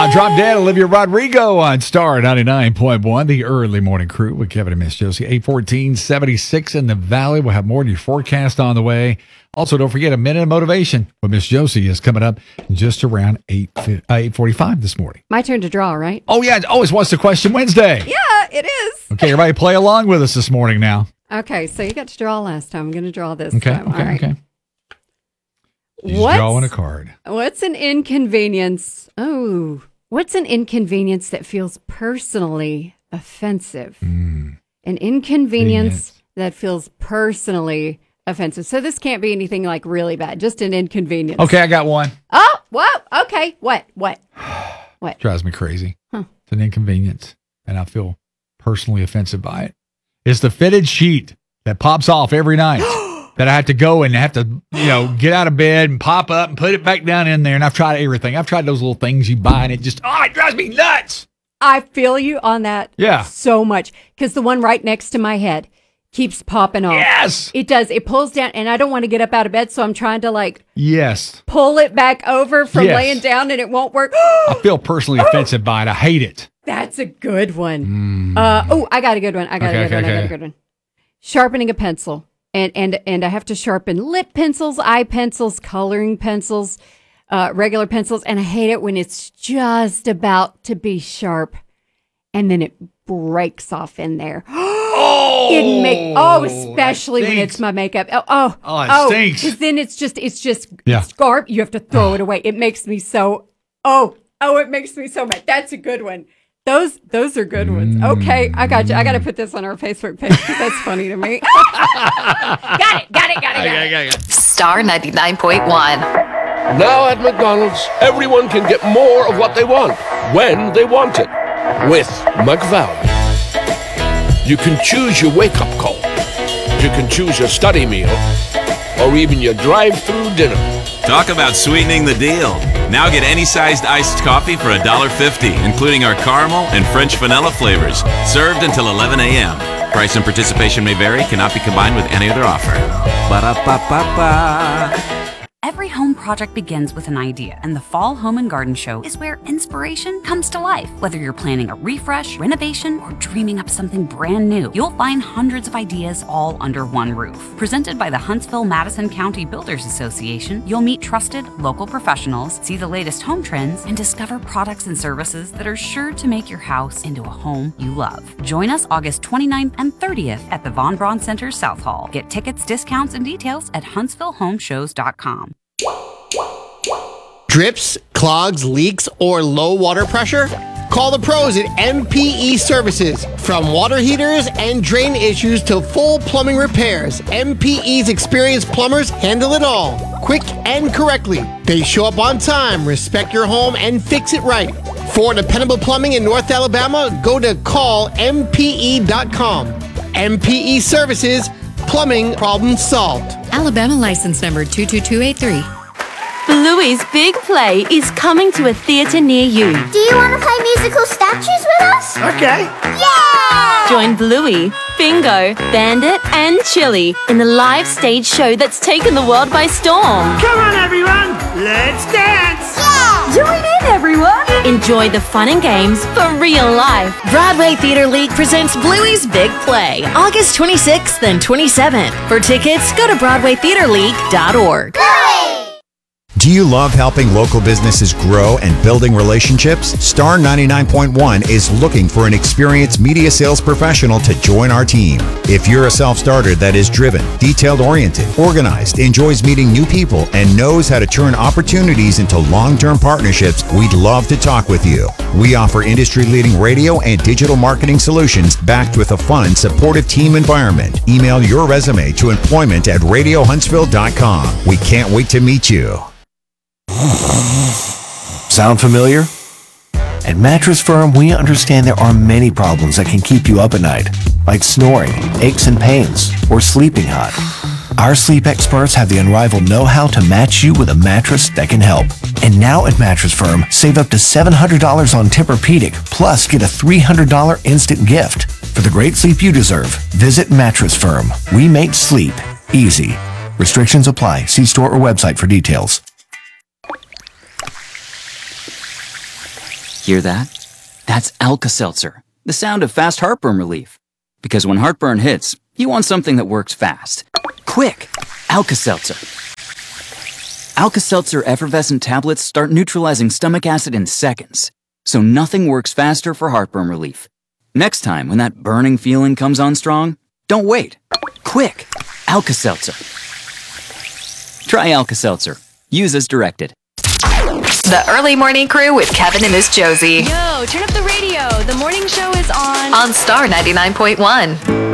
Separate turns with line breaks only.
Drop Dead, Olivia Rodrigo on Star 99.1, the early morning crew with Kevin and Miss Josie. 8:14:76 in the Valley. We'll have more of your forecast on the way. Also, don't forget a minute of motivation with Miss Josie is coming up just around 8:45 this morning.
My turn to draw, right?
Oh, yeah. It always What's the Question Wednesday.
Yeah, it is.
Okay, everybody play along with us this morning now.
Okay, so you got to draw last time. I'm going to draw this time.
Okay. She's drawing a card.
What's an inconvenience? Oh, what's an inconvenience that feels personally offensive? An inconvenience that feels personally offensive. So this can't be anything like really bad, just an inconvenience.
Okay, I got one.
Oh, whoa. Okay. What? What?
Drives me crazy. It's an inconvenience, and I feel personally offensive by it. It's the fitted sheet that pops off every night. That I have to go and have to, get out of bed and pop up and put it back down in there. And I've tried everything. I've tried those little things you buy, and it drives me nuts.
I feel you on that so much. Because the one right next to my head keeps popping off.
Yes.
It does. It pulls down, and I don't want to get up out of bed, so I'm trying to, pull it back over from laying down, and it won't work.
I feel personally offensive by it. I hate it.
That's a good one. I got a good one. I got a good one. Sharpening a pencil. And I have to sharpen lip pencils, eye pencils, coloring pencils, regular pencils. And I hate it when it's just about to be sharp and then it breaks off in there. Especially when it's my makeup.
It stinks.
Because then it's just scarp. You have to throw it away. It makes me so, it makes me so mad. That's a good one. Those are good ones. Okay, I got you. I got to put this on our Facebook page because that's funny to me. Got it.
Star 99.1.
Now at McDonald's, everyone can get more of what they want, when they want it, with McValue. You can choose your wake-up call. You can choose your study meal, or even your drive-through dinner.
Talk about sweetening the deal. Now get any sized iced coffee for $1.50, including our caramel and French vanilla flavors, served until 11 a.m. Price and participation may vary, cannot be combined with any other offer. Ba-da-ba-ba-ba.
Every home project begins with an idea, and the Fall Home and Garden Show is where inspiration comes to life. Whether you're planning a refresh, renovation, or dreaming up something brand new, you'll find hundreds of ideas all under one roof. Presented by the Huntsville-Madison County Builders Association, you'll meet trusted local professionals, see the latest home trends, and discover products and services that are sure to make your house into a home you love. Join us August 29th and 30th at the Von Braun Center South Hall. Get tickets, discounts, and details at HuntsvilleHomeshows.com.
Drips, clogs, leaks, or low water pressure? Call the pros at MPE Services. From water heaters and drain issues to full plumbing repairs, MPE's experienced plumbers handle it all, quick and correctly. They show up on time, respect your home, and fix it right. For dependable plumbing in North Alabama, go to callmpe.com. MPE Services, plumbing problem solved.
Alabama license number 22283.
Bluey's Big Play is coming to a theater near you.
Do you want to play musical statues with us?
Okay.
Yeah!
Join Bluey, Bingo, Bandit, and Chili in the live stage show that's taken the world by storm.
Come on, everyone! Let's dance!
Yeah!
Join in, everyone! Enjoy the fun and games for real life.
Broadway Theater League presents Bluey's Big Play, August 26th and 27th. For tickets, go to BroadwayTheaterLeague.org.
Bluey!
Do you love helping local businesses grow and building relationships? Star 99.1 is looking for an experienced media sales professional to join our team. If you're a self-starter that is driven, detailed-oriented, organized, enjoys meeting new people, and knows how to turn opportunities into long-term partnerships, we'd love to talk with you. We offer industry-leading radio and digital marketing solutions backed with a fun, supportive team environment. Email your resume to employment@radiohuntsville.com. We can't wait to meet you.
Sound familiar? At Mattress Firm, we understand there are many problems that can keep you up at night, like snoring, aches and pains, or sleeping hot. Our sleep experts have the unrivaled know-how to match you with a mattress that can help. And now at Mattress Firm, save up to $700 on Tempur-Pedic, plus get a $300 instant gift. For the great sleep you deserve, visit Mattress Firm. We make sleep easy. Restrictions apply. See store or website for details.
Hear that? That's Alka-Seltzer, the sound of fast heartburn relief. Because when heartburn hits, you want something that works fast. Quick! Alka-Seltzer. Alka-Seltzer effervescent tablets start neutralizing stomach acid in seconds. So nothing works faster for heartburn relief. Next time when that burning feeling comes on strong, don't wait. Quick! Alka-Seltzer. Try Alka-Seltzer. Use as directed.
The Early Morning Crew with Kevin and Miss Josie.
Yo, turn up the radio. The morning show is on
Star 99.1.